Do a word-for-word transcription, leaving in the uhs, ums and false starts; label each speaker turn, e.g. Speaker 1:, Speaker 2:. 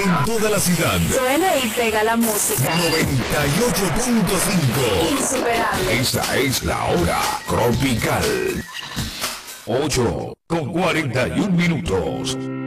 Speaker 1: en toda la ciudad.
Speaker 2: Suena y pega la música.
Speaker 1: noventa y ocho punto cinco.
Speaker 2: Insuperable.
Speaker 1: Esta es la hora tropical. ocho con cuarenta y un minutos.